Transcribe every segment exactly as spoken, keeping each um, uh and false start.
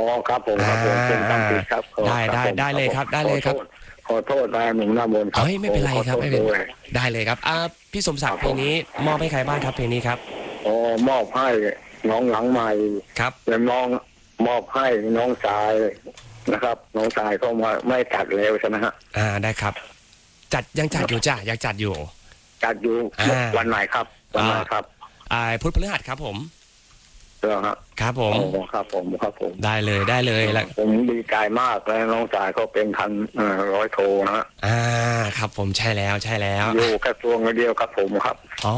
ครับผมครับผมเป็นตามผิดครับได้ได้ได้เลยครับได้เลยครับขอโทษนะหนุ่มหน้ามนต์ครับเฮ้ยไม่เป็นไรครับไม่เป็นได้เลยครับอ่าพี่สมศักดิ์เพลงนี้มอบให้ใครบ้างครับเพลงนี้ครับอ๋อมอบให้น้องหลังใหม่ครับและน้องมอบให้น้องชายนะครับน้องชายเขามาไม่จัดแล้วใช่ไหมฮะอ่าได้ครับจัดยังจัดอยู่จ้ะยังจัดอยู่จัดอยู่วันไหนครับวันไหนครับอ่าพุธพฤหัสครับผมเออครับครับผมครับผมครับผมได้เลยได้เลยแล้วผมดีใจมากเลยน้องชายเขาเป็นพันร้อยโทนะฮะอ่าครับผมใช่แล้วใช่แล้วอยู่กระทรวงเดียวกับผมครับอ๋อ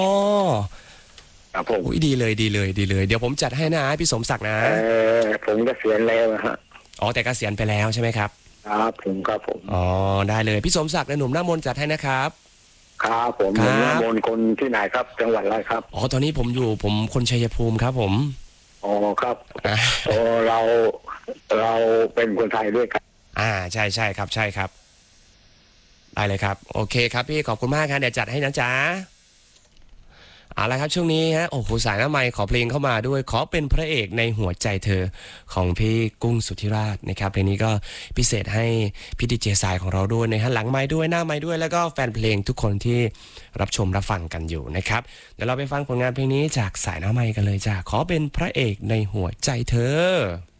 ครับผมดีเลยดีเลยดีเลยเดี๋ยวผมจัดให้นะพี่สมศักดิ์นะเออผมเกษียณแล้วนะฮะอ๋อแต่เกษียณไปแล้วใช่ไหมครับครับผมครับผมอ๋อได้เลยพี่สมศักดิ์หนุ่มหน้ามนต์จัดให้นะครับครับผมหนุ่มหน้ามนต์คนที่ไหนครับจังหวัดอะไรครับอ๋อตอนนี้ผมอยู่ผมคนชัยภูมิครับผมอ๋อครับโอ้เราเราเป็นคนไทยด้วยกันอ่าใช่ใช่ครับใช่ครับได้เลยครับโอเคครับพี่ขอบคุณมากครับเดี๋ยวจัดให้นะจ๊ะเอาละครับช่วงนี้ฮะโอ้โหสายหน้าไมค์ขอเพลงเข้ามาด้วยขอเป็นพระเอกในหัวใจเธอของพี่กุ้งสุทธิราชนะครับเพลงนี้ก็พิเศษให้พี่ดีเจสายของเราด้วยนะฮะหลังไมค์ด้วยหน้าไมค์ด้วยแล้วก็แฟนเพลงทุกคนที่รับชมรับฟังกันอยู่นะครับเดี๋ยวเราไปฟังผลงานเพลงนี้จากสายหน้าไมค์กันเลยจ้ะขอเป็นพระเอกในหัวใจเธอ